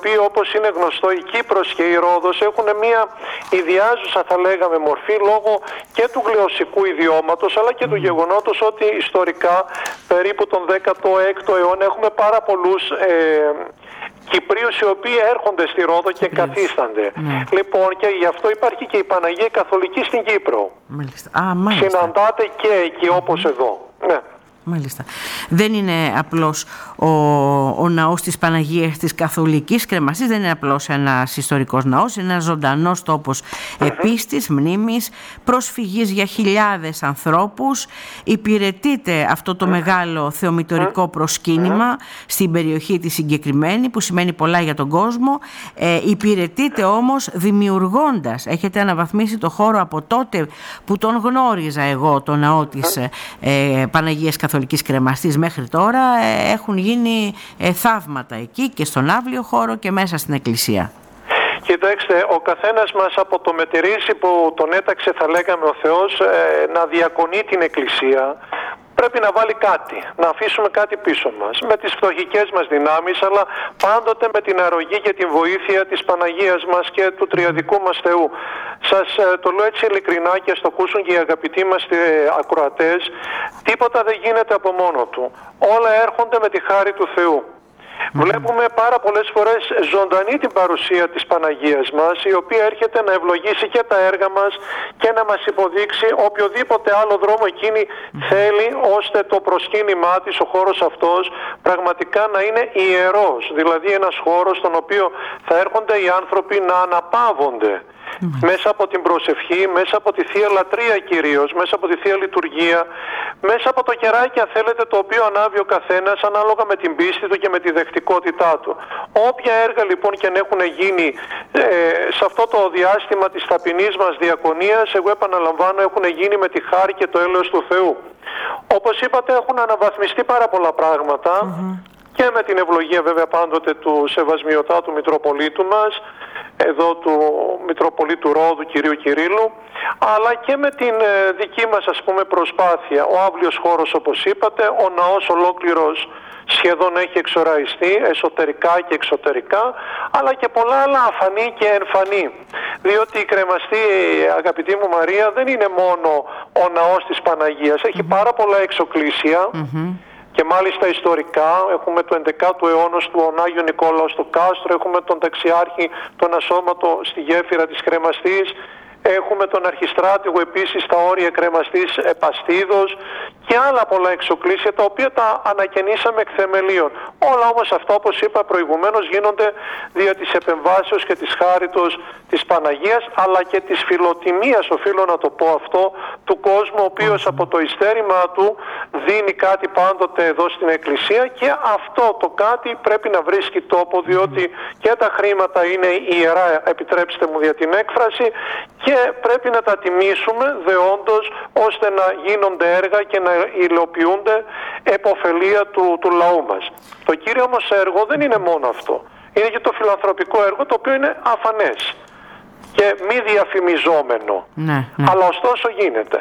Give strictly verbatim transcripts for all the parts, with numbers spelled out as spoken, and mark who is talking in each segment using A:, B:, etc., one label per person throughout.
A: οποίοι, όπως είναι γνωστό, η Κύπρος και η Ρόδος έχουν μια ιδιάζουσα, θα λέγαμε, μορφή λόγω και του γλωσσικού ιδιώματος, αλλά και του γεγονότος ότι ιστορικά περίπου τον δέκατο έκτο αιώνα έχουμε πάρα πολλούς ε, Κυπρίους οι οποίοι έρχονται στη Ρόδο και Κυπρίους. καθίστανται. Ναι. Λοιπόν, και γι' αυτό υπάρχει και η Παναγία Καθολική στην Κύπρο.
B: Μάλιστα. Α, μάλιστα.
A: Συναντάται και εκεί όπως εδώ. Ναι.
B: Μάλιστα. Δεν είναι απλώς ο, ο ναός της Παναγίας της Καθολικής Κρεμαστής, δεν είναι απλώς ένας ιστορικός ναός, είναι ένας ζωντανός τόπος mm-hmm. επίστης, μνήμης, προσφυγής για χιλιάδες ανθρώπους. Υπηρετείται αυτό το mm-hmm. μεγάλο θεομητορικό προσκύνημα mm-hmm. στην περιοχή τη συγκεκριμένη, που σημαίνει πολλά για τον κόσμο. Ε, υπηρετείται όμως δημιουργώντας, έχετε αναβαθμίσει το χώρο από τότε που τον γνώριζα εγώ, το ναό της ε, ε, Παναγίας Καθολικής Κρεμαστής μέχρι τώρα, ε, έχουν γίνει ε, θαύματα εκεί και στον αύλιο χώρο και μέσα στην εκκλησία.
A: Κοιτάξτε, ο καθένας μας από το μετερίζει που τον έταξε, θα λέγαμε, ο Θεός ε, να διακονεί την εκκλησία, πρέπει να βάλει κάτι, να αφήσουμε κάτι πίσω μας, με τις φτωχικές μας δυνάμεις, αλλά πάντοτε με την αρρωγή και την βοήθεια της Παναγίας μας και του τριαδικού μας Θεού. Σας ε, το λέω έτσι ειλικρινά και στο ακούσουν και οι αγαπητοί μας ε, ακροατές, τίποτα δεν γίνεται από μόνο του. Όλα έρχονται με τη χάρη του Θεού. Βλέπουμε πάρα πολλές φορές ζωντανή την παρουσία της Παναγίας μας, η οποία έρχεται να ευλογήσει και τα έργα μας και να μας υποδείξει οποιοδήποτε άλλο δρόμο εκείνη θέλει, ώστε το προσκύνημά της, ο χώρος αυτός, πραγματικά να είναι ιερός. Δηλαδή ένας χώρος στον οποίο θα έρχονται οι άνθρωποι να αναπαύονται. Mm-hmm. Μέσα από την προσευχή, μέσα από τη Θεία Λατρεία κυρίως, μέσα από τη Θεία Λειτουργία, μέσα από το κεράκι, αν θέλετε, το οποίο ανάβει ο καθένας ανάλογα με την πίστη του και με τη δεκτικότητά του. Όποια έργα λοιπόν και αν έχουν γίνει ε, σε αυτό το διάστημα της ταπεινής μας διακονίας, εγώ επαναλαμβάνω, έχουν γίνει με τη χάρη και το έλεος του Θεού. Όπως είπατε, έχουν αναβαθμιστεί πάρα πολλά πράγματα. Mm-hmm. Και με την ευλογία βέβαια πάντοτε του Σεβασμιωτάτου Μητροπολίτου μας, εδώ του Μητροπολίτου Ρόδου κυρίου Κυρίλλου, αλλά και με την δική μας, ας πούμε, προσπάθεια. Ο αύλιος χώρος, όπως είπατε, ο ναός ολόκληρος σχεδόν έχει εξοραϊστεί εσωτερικά και εξωτερικά, αλλά και πολλά άλλα αφανή και εμφανή. Διότι η Κρεμαστή, αγαπητή μου Μαρία, δεν είναι μόνο ο ναός της Παναγίας, έχει mm-hmm. πάρα πολλά εξοκλήσια. Mm-hmm. Και μάλιστα ιστορικά έχουμε το ενδεκάτο αιώνα του Άγιο Νικόλαο στο Κάστρο, έχουμε τον Ταξιάρχη, τον Ασώματο στη γέφυρα της Κρεμαστής, έχουμε τον Αρχιστράτηγο επίσης στα όρια Κρεμαστής Επαστίδος και άλλα πολλά εξοκλήσια, τα οποία τα ανακαινήσαμε εκ θεμελίων. Όλα όμως αυτά, όπως είπα προηγουμένως, γίνονται δια της επεμβάσεως και της χάριτος της Παναγίας, αλλά και της φιλοτιμίας, οφείλω να το πω αυτό, του κόσμου, ο οποίος από το ειστέρημά του δίνει κάτι πάντοτε εδώ στην Εκκλησία, και αυτό το κάτι πρέπει να βρίσκει τόπο, διότι και τα χρήματα είναι ιερά, επιτρέψτε μου για την έκφραση, και πρέπει να τα τιμήσουμε δεόντως, ώστε να γίνονται έργα και να υλοποιούνται επωφελία του, του λαού μας. Το κύριο όμως έργο δεν είναι μόνο αυτό. Είναι και το φιλανθρωπικό έργο, το οποίο είναι αφανές και μη διαφημιζόμενο. Ναι, ναι. Αλλά ωστόσο γίνεται.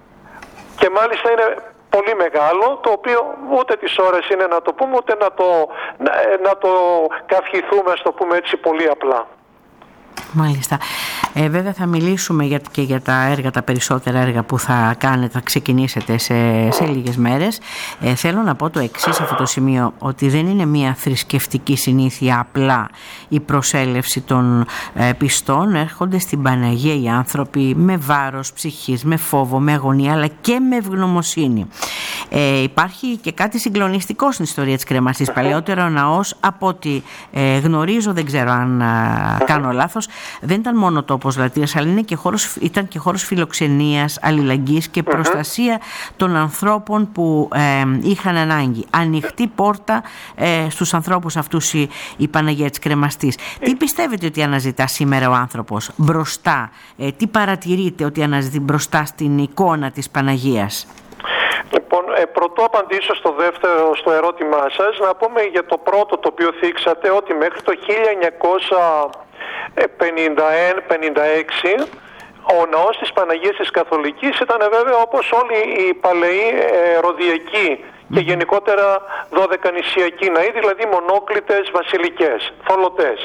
A: Και μάλιστα είναι πολύ μεγάλο, το οποίο ούτε τις ώρες είναι να το πούμε, ούτε να το, να, να το καυχηθούμε, ας το πούμε έτσι πολύ απλά.
B: Μάλιστα. Ε, βέβαια θα μιλήσουμε για, και για τα έργα, τα περισσότερα έργα που θα κάνετε, θα ξεκινήσετε σε, σε λίγες μέρες. Ε, θέλω να πω το εξής σε αυτό το σημείο, ότι δεν είναι μια θρησκευτική συνήθεια απλά η προσέλευση των ε, πιστών. Έρχονται στην Παναγία οι άνθρωποι με βάρος ψυχής, με φόβο, με αγωνία, αλλά και με ευγνωμοσύνη. Ε, υπάρχει και κάτι συγκλονιστικό στην ιστορία της Κρεμαστής. Παλαιότερα ο ναός, από ό,τι ε, γνωρίζω, δεν ξέρω αν α, κάνω λάθος, δεν ήταν μόνο τόπος λατρείας, αλλά είναι και χώρος, ήταν και χώρος φιλοξενίας, αλληλεγγύης και προστασία uh-huh. των ανθρώπων που ε, είχαν ανάγκη. Ανοιχτή πόρτα ε, στους ανθρώπους αυτούς η, η Παναγία της Κρεμαστής. Τι πιστεύετε ότι αναζητά σήμερα ο άνθρωπος μπροστά, ε, τι παρατηρείτε ότι αναζητεί μπροστά στην εικόνα της Παναγίας?
A: Λοιπόν, ε, πρωτού απαντήσω στο δεύτερο, στο ερώτημά σας, να πούμε για το πρώτο το οποίο θίξατε, ότι μέχρι το χίλια εννιακόσια πενήντα ένα πενήντα έξι ο ναός της Παναγίας της Καθολικής ήταν βέβαια, όπως όλοι οι παλαιοί ε, ροδιακοί και γενικότερα δωδεκανησιακοί ναοί, δηλαδή μονόκλητες βασιλικές, θολωτές.